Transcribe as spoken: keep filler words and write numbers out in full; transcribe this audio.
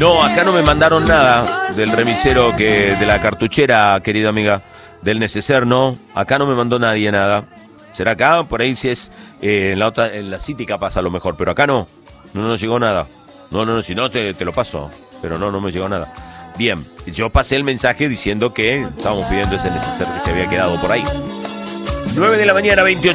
No, acá no me mandaron nada del remisero, que de la cartuchera, querida amiga, del neceser, no. Acá no me mandó nadie nada. ¿Será acá? Por ahí si es eh, en la otra, en la City capaz a lo mejor, pero acá no. No nos llegó nada. No, no, no, si no te, te lo paso. Pero no, no me llegó nada. Bien, yo pasé el mensaje diciendo que estábamos pidiendo ese neceser que se había quedado por ahí. nueve de la mañana, veintiocho.